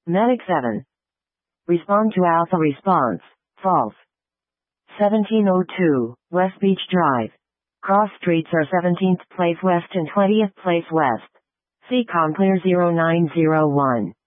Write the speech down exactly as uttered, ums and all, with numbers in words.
Medic seven. Respond to Alpha response. False. seventeen oh two, West Beach Drive. Cross streets are seventeenth Place West and twentieth Place West. C COM clear zero nine zero one.